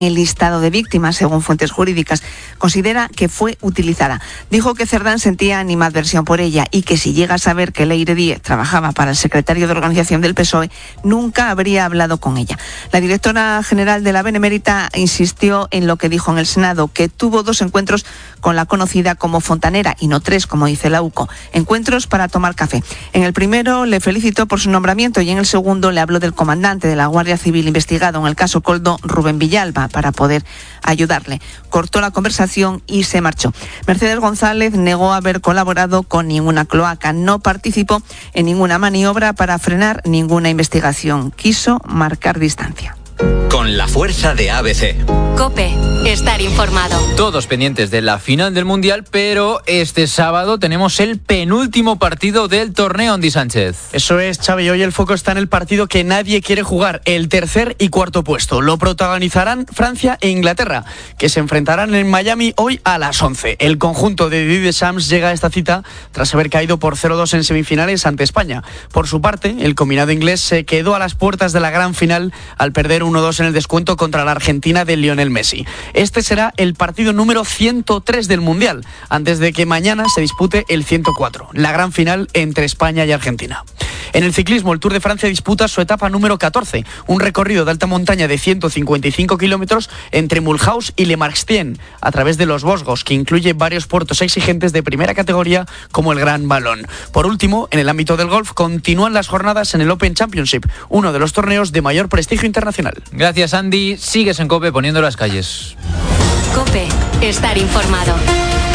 el listado de víctimas, según fuentes jurídicas. Considera que fue utilizada. Dijo que Cerdán sentía animadversión por ella y que si llega a saber que Leire Díez trabajaba para el secretario de organización del PSOE, nunca habría hablado con ella. La directora general de la Benemérita insistió en lo que dijo en el Senado, que tuvo 2 encuentros con la conocida como fontanera y no 3, como dice la UCO. Encuentros para tomar café. En el primero le felicitó por su nombramiento y en el segundo le habló del comandante de la Guardia Civil investigado en el caso Koldo, Rubén Villalba, para poder ayudarle. Cortó la conversación y se marchó. Mercedes González negó haber colaborado con ninguna cloaca. No participó en ninguna maniobra para frenar ninguna investigación. Quiso marcar distancia. Con la fuerza de ABC. COPE. Estar informado. Todos pendientes de la final del Mundial, pero este sábado tenemos el penúltimo partido del torneo, Andy Sánchez. Eso es, Xavi. Hoy el foco está en el partido que nadie quiere jugar, el tercer y cuarto puesto. Lo protagonizarán Francia e Inglaterra, que se enfrentarán en Miami hoy a las 11. El conjunto de Didier Deschamps llega a esta cita tras haber caído por 0-2 en semifinales ante España. Por su parte, el combinado inglés se quedó a las puertas de la gran final al perder 1-2 en el descuento contra la Argentina de Lionel Messi. Este será el partido número 103 del Mundial, antes de que mañana se dispute el 104, la gran final entre España y Argentina. En el ciclismo, el Tour de Francia disputa su etapa número 14, un recorrido de alta montaña de 155 kilómetros entre Mulhouse y Le Marchestien, a través de los Vosgos, que incluye varios puertos exigentes de primera categoría como el Gran Valón. Por último, en el ámbito del golf, continúan las jornadas en el Open Championship, uno de los torneos de mayor prestigio internacional. Gracias, Andy. Sigues en COPE poniendo las calles. COPE. Estar informado.